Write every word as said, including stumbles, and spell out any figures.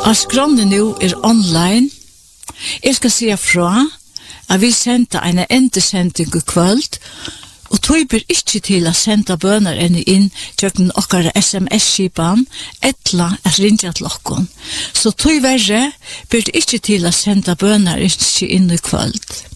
Askrande nu er online. Jeg skal si fra at vi sendte en endesending i kvöld, og tog blir ikke til å sende bøner enn inn til okkar sms-skipan, etla at rinja til okkon. Så tog verre blir ikke til å sende bøner inn i kvöld.